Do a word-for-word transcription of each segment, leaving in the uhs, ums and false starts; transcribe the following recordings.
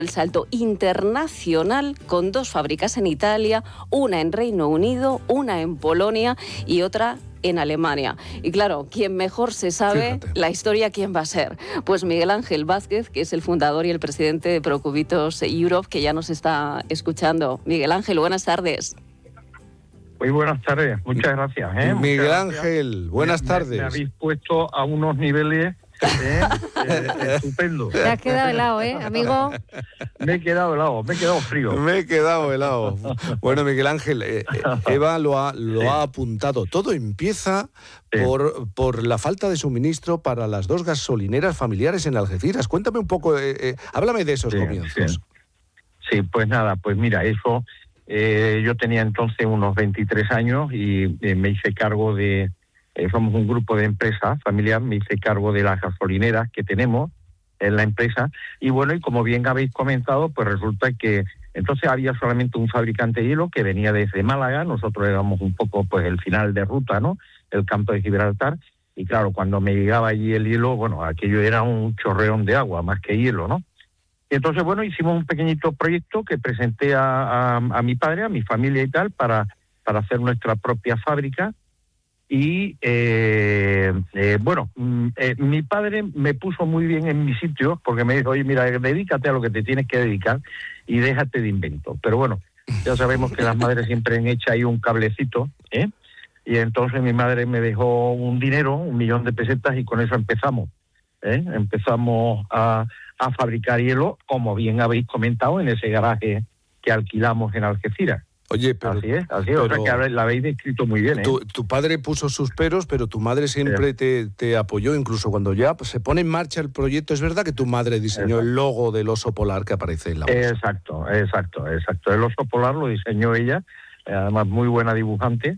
el salto internacional con dos fábricas en Italia, una en Reino Unido, una en Polonia y otra en Alemania. Y claro, quien mejor se sabe Fíjate. la historia, ¿quién va a ser? Pues Miguel Ángel Vázquez, que es el fundador y el presidente de Procubitos Europe, que ya nos está escuchando. Miguel Ángel, buenas tardes. Muy buenas tardes, muchas gracias. ¿eh? Miguel muchas Ángel, gracias. buenas me, tardes. Me, me habéis puesto a unos niveles ¿eh? eh, estupendo. Te has quedado helado, ¿eh, amigo? Me he quedado helado, me he quedado frío. Me he quedado helado. Bueno, Miguel Ángel, eh, Eva lo ha, lo sí. ha apuntado. Todo empieza sí. por, por la falta de suministro para las dos gasolineras familiares en Algeciras. Cuéntame un poco, eh, eh, háblame de esos sí, comienzos. Sí. sí, pues nada, pues mira, eso... Eh, yo tenía entonces unos veintitrés años y eh, me hice cargo de... Eh, somos un grupo de empresas familiar, me hice cargo de las gasolineras que tenemos en la empresa. Y bueno, y como bien habéis comentado, pues resulta que entonces había solamente un fabricante de hielo que venía desde Málaga. Nosotros éramos un poco pues el final de ruta, ¿no? El campo de Gibraltar. Y claro, cuando me llegaba allí el hielo, bueno, aquello era un chorreón de agua, más que hielo, ¿no? Y entonces, bueno, hicimos un pequeñito proyecto que presenté a, a, a mi padre, a mi familia y tal, para, para hacer nuestra propia fábrica. Y, eh, eh, bueno, eh, mi padre me puso muy bien en mi sitio, porque me dijo, oye, mira, dedícate a lo que te tienes que dedicar y déjate de invento. Pero bueno, ya sabemos que las madres siempre han hecho ahí un cablecito, ¿eh? Y entonces mi madre me dejó un dinero, un millón de pesetas, y con eso empezamos. ¿eh? Empezamos a... a fabricar hielo, como bien habéis comentado, en ese garaje que alquilamos en Algeciras. Oye, pero... Así es, así es, o sea que la habéis descrito muy bien. ¿eh? Tu, tu padre puso sus peros, pero tu madre siempre sí. te, te apoyó, incluso cuando ya se pone en marcha el proyecto. Es verdad que tu madre diseñó exacto. el logo del oso polar que aparece en la bolsa. Exacto, exacto, exacto. El oso polar lo diseñó ella, además muy buena dibujante.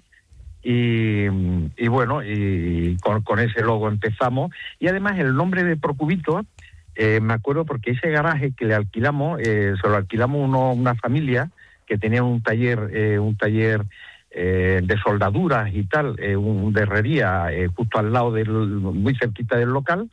Y, y bueno, y con, con ese logo empezamos. Y además el nombre de Procubitos, Eh, me acuerdo porque ese garaje que le alquilamos, eh, se lo alquilamos uno, una familia que tenía un taller, eh, un taller eh, de soldaduras y tal, eh, un de herrería eh, justo al lado del, muy cerquita del local,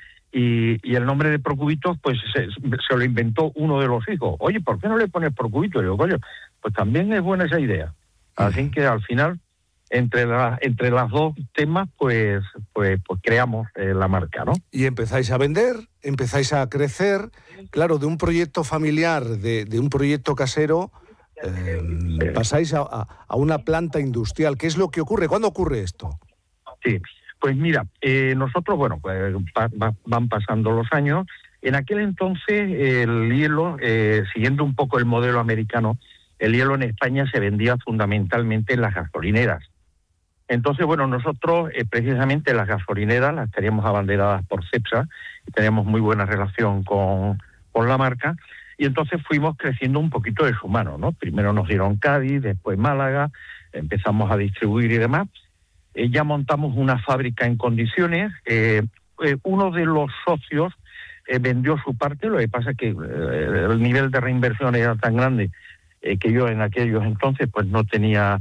y, y el nombre de Procubitos pues se, se lo inventó uno de los hijos. Oye, ¿por qué no le pones Procubitos? Y digo, coño, pues también es buena esa idea. Así que al final entre la, entre las dos temas pues pues pues creamos eh, la marca, ¿no? Y empezáis a vender, empezáis a crecer, claro, de un proyecto familiar, de, de un proyecto casero, eh, sí. pasáis a, a, a una planta industrial. ¿Qué es lo que ocurre? ¿Cuándo ocurre esto? Sí, pues mira, eh, nosotros, bueno, pues va, va, van pasando los años. En aquel entonces el hielo, eh, siguiendo un poco el modelo americano, el hielo en España se vendía fundamentalmente en las gasolineras. Entonces, bueno, nosotros eh, precisamente las gasolineras las teníamos abanderadas por Cepsa y teníamos muy buena relación con, con la marca, y entonces fuimos creciendo un poquito de su mano, ¿no? Primero nos dieron Cádiz, después Málaga, empezamos a distribuir y demás. Eh, ya montamos una fábrica en condiciones. Eh, eh, uno de los socios eh, vendió su parte, lo que pasa es que eh, el nivel de reinversión era tan grande eh, que yo en aquellos entonces pues no tenía...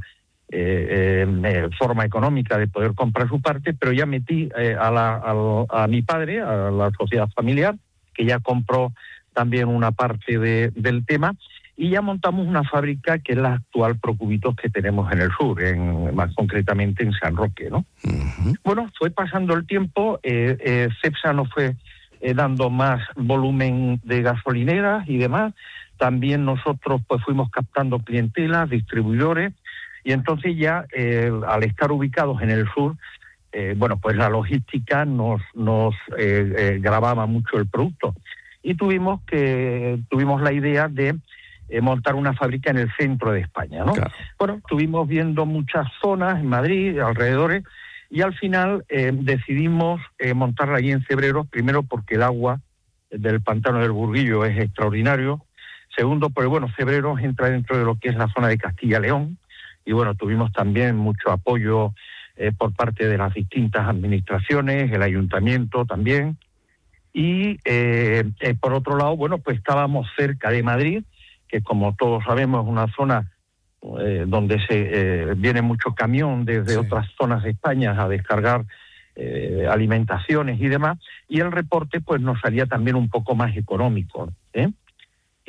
Eh, eh, forma económica de poder comprar su parte, pero ya metí eh, a, la, a, a mi padre, a la sociedad familiar, que ya compró también una parte de, del tema, y ya montamos una fábrica que es la actual Procubitos que tenemos en el sur, en, más concretamente en San Roque, ¿no? Uh-huh. Bueno, fue pasando el tiempo, eh, eh, Cepsa nos fue eh, dando más volumen de gasolineras y demás, también nosotros pues fuimos captando clientelas, distribuidores. Y entonces ya, eh, al estar ubicados en el sur, eh, bueno, pues la logística nos, nos eh, eh, grababa mucho el producto. Y tuvimos que tuvimos la idea de eh, montar una fábrica en el centro de España, ¿no? Claro. Bueno, estuvimos viendo muchas zonas en Madrid, alrededores, y al final eh, decidimos eh, montarla allí en Cebreros, primero porque el agua del pantano del Burguillo es extraordinario, segundo porque, bueno, Cebreros entra dentro de lo que es la zona de Castilla-León. Y bueno, tuvimos también mucho apoyo eh, por parte de las distintas administraciones, el ayuntamiento también. Y eh, eh, por otro lado, bueno, pues estábamos cerca de Madrid, que como todos sabemos es una zona eh, donde se eh, viene mucho camión desde sí. otras zonas de España a descargar eh, alimentaciones y demás. Y el reporte pues nos salía también un poco más económico, ¿eh?